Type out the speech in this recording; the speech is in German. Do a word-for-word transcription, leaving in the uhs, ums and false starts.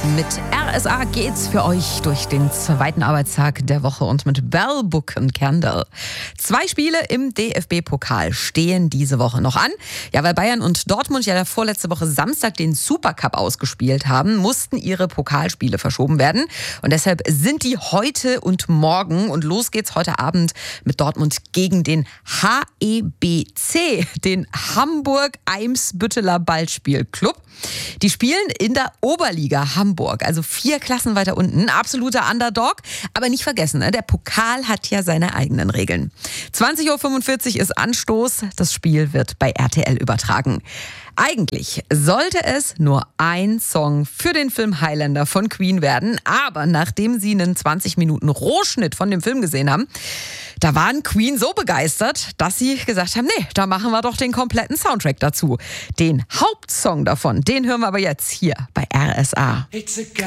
Mit R S A geht's für euch durch den zweiten Arbeitstag der Woche und mit Bell, Book and Candle. Zwei Spiele im D F B-Pokal stehen diese Woche noch an. Ja, weil Bayern und Dortmund ja vorletzte Woche Samstag den Supercup ausgespielt haben, mussten ihre Pokalspiele verschoben werden. Und deshalb sind die heute und morgen. Und los geht's heute Abend mit Dortmund gegen den H E B C, den Hamburg-Eimsbütteler Ballspielclub. Die spielen in der Oberliga Hamburg, also vier Klassen weiter unten. Absoluter Underdog, aber nicht vergessen, der Pokal hat ja seine eigenen Regeln. zwanzig Uhr fünfundvierzig ist Anstoß, das Spiel wird bei R T L übertragen. Eigentlich sollte es nur ein Song für den Film Highlander von Queen werden, aber nachdem sie einen zwanzig Minuten Rohschnitt von dem Film gesehen haben, da waren Queen so begeistert, dass sie gesagt haben, nee, da machen wir doch den kompletten Soundtrack dazu. Den Hauptsong davon, den hören wir aber jetzt hier bei R S A.